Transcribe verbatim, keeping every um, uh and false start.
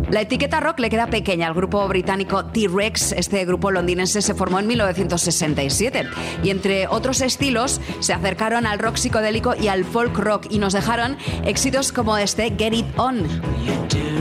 La etiqueta rock le queda pequeña al grupo británico T-Rex. Este grupo londinense se formó en mil novecientos sesenta y siete y entre otros estilos se acercaron al rock psicodélico y al folk rock y nos dejaron éxitos como este Get It On.